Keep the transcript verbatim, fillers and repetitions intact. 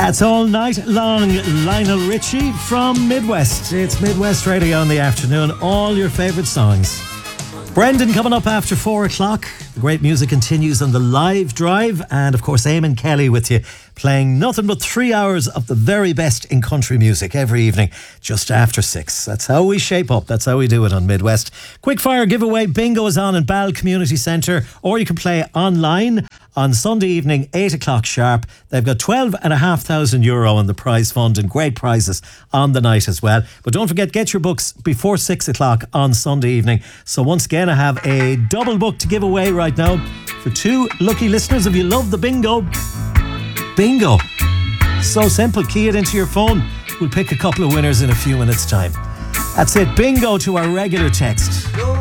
That's all night long. Lionel Richie from Midwest. It's Midwest Radio in the afternoon. All your favourite songs. Brendan coming up after four o'clock. The great music continues on the live drive. And of course, Eamon Kelly with you, playing nothing but three hours of the very best in country music every evening, just after six. That's how we shape up. That's how we do it on Midwest. Quickfire giveaway bingo is on in Ball Community Centre, or you can play online on Sunday evening, eight o'clock sharp. They've got twelve and a half thousand euro in the prize fund and great prizes on the night as well. But don't forget, get your books before six o'clock on Sunday evening. So once again, I have a double book to give away right now for two lucky listeners. If you love the bingo, bingo. So simple, key it into your phone. We'll pick a couple of winners in a few minutes' time. That's it, bingo to our regular text.